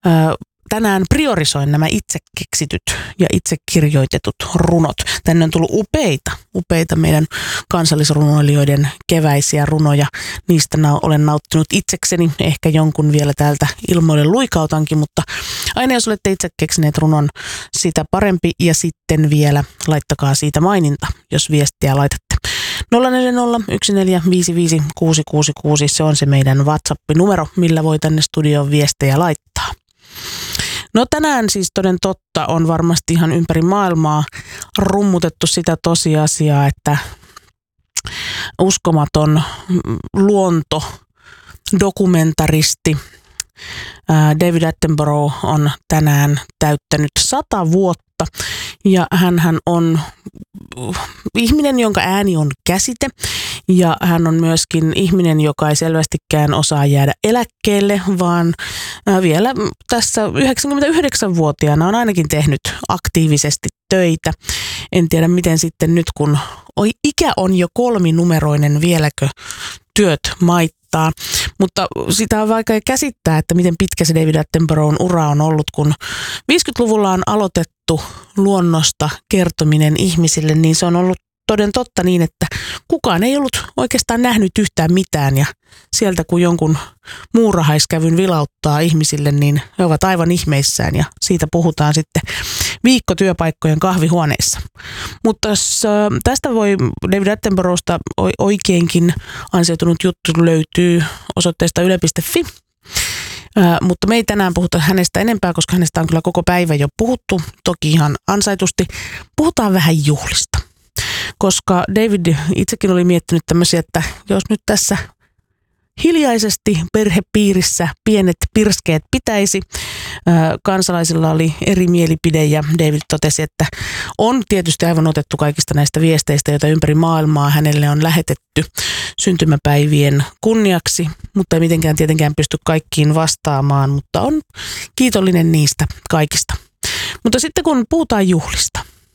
tänään priorisoin nämä itse keksityt ja itse kirjoitetut runot. Tänne on tullut upeita meidän kansallisrunoilijoiden keväisiä runoja. Niistä olen nauttinut itsekseni. Ehkä jonkun vielä täältä ilmoille luikautankin, mutta aina jos olette itse keksineet runon, sitä parempi. Ja sitten vielä laittakaa siitä maininta, jos viestiä laitatte. 04014556666, se on se meidän WhatsApp-numero, millä voi tänne studioon viestejä laittaa. No tänään siis toden totta on varmasti ihan ympäri maailmaa rummutettu sitä tosiasiaa, että uskomaton luontodokumentaristi David Attenborough on tänään täyttänyt 100 vuotta ja hänhän on ihminen, jonka ääni on käsite ja hän on myöskin ihminen, joka ei selvästikään osaa jäädä eläkkeelle, vaan vielä tässä 99-vuotiaana on ainakin tehnyt aktiivisesti töitä. En tiedä miten sitten nyt, kun ikä on jo 3-numeroinen, vieläkö työt maittaa. Mutta sitä on vaikea käsittää, että miten pitkä se David Attenboroughin ura on ollut, kun 50-luvulla on aloitettu luonnosta kertominen ihmisille, niin se on ollut toden totta niin, että kukaan ei ollut oikeastaan nähnyt yhtään mitään ja sieltä kun jonkun muurahaiskävyn vilauttaa ihmisille, niin he ovat aivan ihmeissään ja siitä puhutaan sitten viikkotyöpaikkojen kahvihuoneissa. Mutta tästä voi David Attenboroughsta oikeinkin ansioitunut juttu löytyy osoitteesta yle.fi. Mutta me ei tänään puhuta hänestä enempää, koska hänestä on kyllä koko päivä jo puhuttu, toki ihan ansaitusti. Puhutaan vähän juhlista, koska David itsekin oli miettinyt tämmöisiä, että jos nyt tässä hiljaisesti perhepiirissä pienet pirskeet pitäisi. Kansalaisilla oli eri mielipide ja David totesi, että on tietysti aivan otettu kaikista näistä viesteistä, joita ympäri maailmaa hänelle on lähetetty syntymäpäivien kunniaksi, mutta ei mitenkään tietenkään pysty kaikkiin vastaamaan, mutta on kiitollinen niistä kaikista. Mutta sitten kun puhutaan juhlista,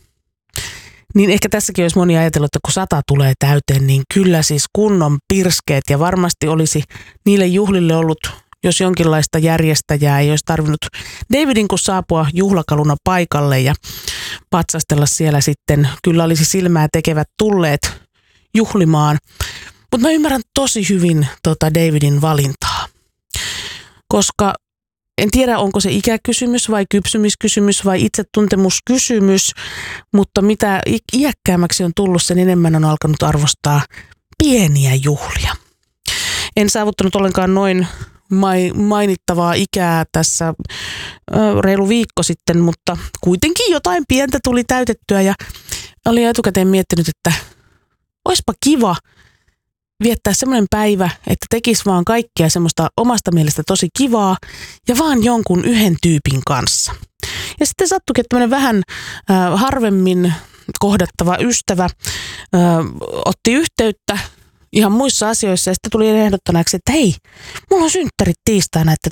niin ehkä tässäkin olisi moni ajatellut, että kun 100 tulee täyteen, niin kyllä siis kunnon pirskeet ja varmasti olisi niille juhlille ollut, jos jonkinlaista järjestäjää ei olisi tarvinnut Davidin kun saapua juhlakaluna paikalle ja patsastella siellä sitten. Kyllä olisi silmää tekevät tulleet juhlimaan, mutta mä ymmärrän tosi hyvin Davidin valintaa, koska en tiedä, onko se ikäkysymys vai kypsymiskysymys vai itsetuntemuskysymys, mutta mitä iäkkäämmäksi on tullut, sen enemmän on alkanut arvostaa pieniä juhlia. En saavuttanut ollenkaan noin mainittavaa ikää tässä reilu viikko sitten, mutta kuitenkin jotain pientä tuli täytettyä ja olin etukäteen miettinyt, että oispa kiva viettää semmoinen päivä, että tekisi vaan kaikkea semmoista omasta mielestä tosi kivaa ja vaan jonkun yhden tyypin kanssa. Ja sitten sattuikin, että tämmöinen vähän harvemmin kohdattava ystävä otti yhteyttä ihan muissa asioissa ja sitten tuli ehdottaneeksi, että hei, mulla on synttärit tiistaina, että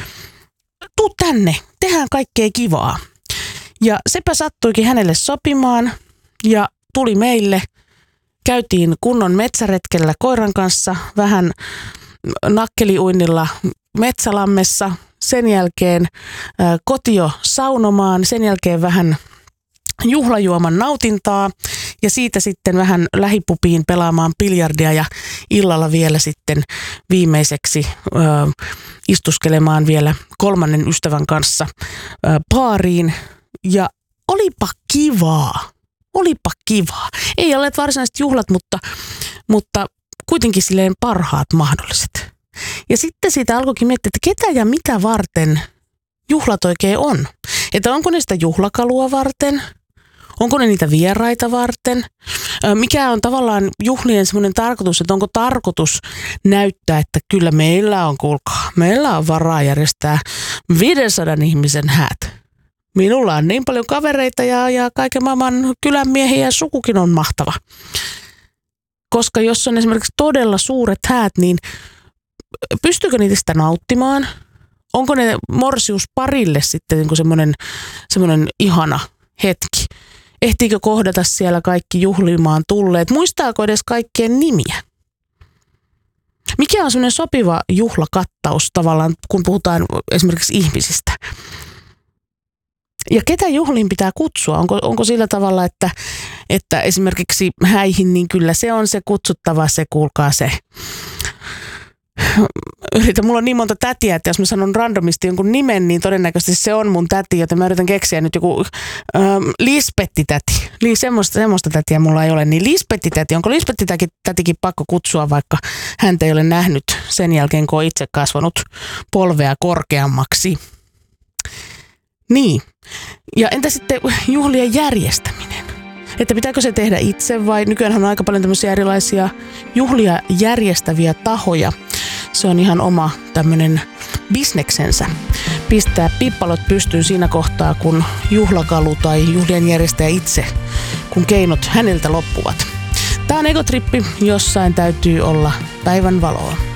tuu tänne, tehdään kaikkea kivaa. Ja sepä sattuikin hänelle sopimaan ja tuli meille. Käytiin kunnon metsäretkellä koiran kanssa, vähän nakkeliuinnilla metsälammessa, sen jälkeen kotio saunomaan, sen jälkeen vähän juhlajuoman nautintaa ja siitä sitten vähän lähipupiin pelaamaan biljardia ja illalla vielä sitten viimeiseksi istuskelemaan vielä kolmannen ystävän kanssa baariin ja olipa kivaa. Olipa kivaa. Ei ole varsinaiset juhlat, mutta kuitenkin silleen parhaat mahdolliset. Ja sitten siitä alkoikin miettiä, että ketä ja mitä varten juhlat oikein on. Että onko ne sitä juhlakalua varten? Onko ne niitä vieraita varten? Mikä on tavallaan juhlien semmoinen tarkoitus, että onko tarkoitus näyttää, että kyllä meillä on, kuulkaa, meillä on varaa järjestää 500 ihmisen häät. Minulla on niin paljon kavereita ja kaiken maailman kylänmiehiä ja sukukin on mahtava. Koska jos on esimerkiksi todella suuret häät, niin pystyykö niitä sitä nauttimaan? Onko ne morsiusparille sitten niin kuin semmoinen ihana hetki? Ehtiikö kohdata siellä kaikki juhlimaan tulleet? Muistaako edes kaikkien nimiä? Mikä on semmoinen sopiva juhlakattaus tavallaan, kun puhutaan esimerkiksi ihmisistä? Ja ketä juhliin pitää kutsua? Onko sillä tavalla, että esimerkiksi häihin, niin kyllä se on se kutsuttava, se kuulkaa se. Mulla on niin monta tätiä, että jos mä sanon randomisti jonkun nimen, niin todennäköisesti se on mun täti, joten mä yritän keksiä nyt joku Lispetti-täti. Semmoista tätiä mulla ei ole, niin Lispetti-täti. Onko Lispetti-tätikin pakko kutsua, vaikka häntä ei ole nähnyt sen jälkeen, kun on itse kasvanut polvea korkeammaksi? Niin. Ja entä sitten juhlien järjestäminen? Että pitääkö se tehdä itse vai nykyään on aika paljon tämmöisiä erilaisia juhlia järjestäviä tahoja. Se on ihan oma tämmöinen bisneksensä. Pistää pippalot pystyyn siinä kohtaa, kun juhlakalu tai juhlien järjestäjä itse, kun keinot häneltä loppuvat. Tämä on Egotrippi, jossain täytyy olla päivän valoa.